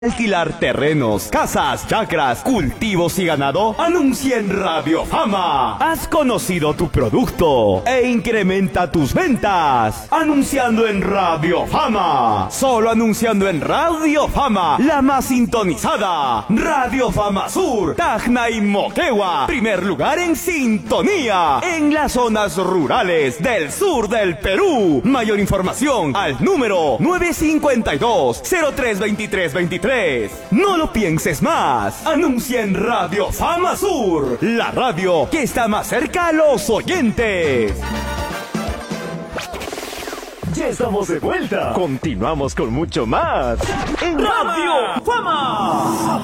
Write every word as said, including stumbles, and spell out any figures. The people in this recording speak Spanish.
Alquilar terrenos, casas, chacras, cultivos y ganado. Anuncia en Radio Fama. Has conocido tu producto e incrementa tus ventas. Anunciando en Radio Fama. Solo anunciando en Radio Fama, la más sintonizada. Radio Fama Sur, Tacna y Moquegua. Primer lugar en sintonía en las zonas rurales del sur del Perú. Mayor información al número nueve cinco dos, cero tres dos tres dos tres. No lo pienses más. Anuncia en Radio Fama Sur, la radio que está más cerca a los oyentes. Ya estamos de vuelta. Continuamos con mucho más en Radio Fama.